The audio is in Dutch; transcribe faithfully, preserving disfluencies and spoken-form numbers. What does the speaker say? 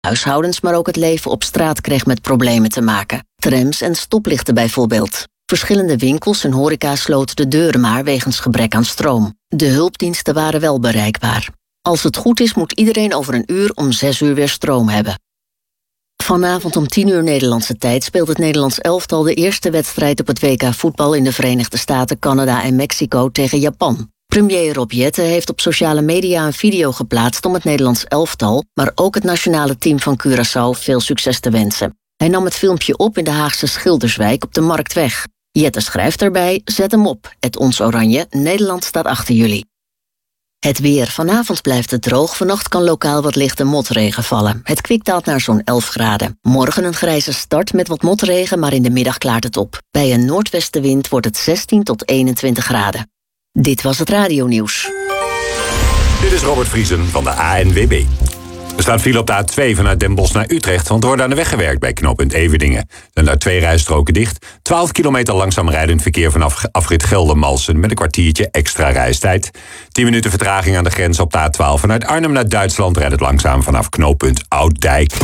huishoudens, maar ook het leven op straat kreeg met problemen te maken. Trams en stoplichten bijvoorbeeld. Verschillende winkels en horeca sloten de deuren maar wegens gebrek aan stroom. De hulpdiensten waren wel bereikbaar. Als het goed is, moet iedereen over een uur om zes uur weer stroom hebben. Vanavond om tien uur Nederlandse tijd speelt het Nederlands elftal de eerste wedstrijd op het W K voetbal in de Verenigde Staten, Canada en Mexico tegen Japan. Premier Rob Jetten heeft op sociale media een video geplaatst om het Nederlands elftal, maar ook het nationale team van Curaçao veel succes te wensen. Hij nam het filmpje op in de Haagse Schilderswijk op de Marktweg. Jetten schrijft erbij: zet hem op, het Ons Oranje, Nederland staat achter jullie. Het weer. Vanavond blijft het droog. Vannacht kan lokaal wat lichte motregen vallen. Het kwik daalt naar zo'n elf graden. Morgen een grijze start met wat motregen, maar in de middag klaart het op. Bij een noordwestenwind wordt het zestien tot eenentwintig graden. Dit was het radionieuws. Dit is Robert Vriesen van de A N W B. Er staat file op de A twee vanuit Den Bosch naar Utrecht, want er wordt aan de weg gewerkt bij knooppunt Everdingen. Er zijn daar twee rijstroken dicht. twaalf kilometer langzaam rijdend verkeer vanaf afrit Geldermalsen met een kwartiertje extra reistijd. tien minuten vertraging aan de grens op de A twaalf. Vanuit Arnhem naar Duitsland rijdt het langzaam vanaf knooppunt Ouddijk.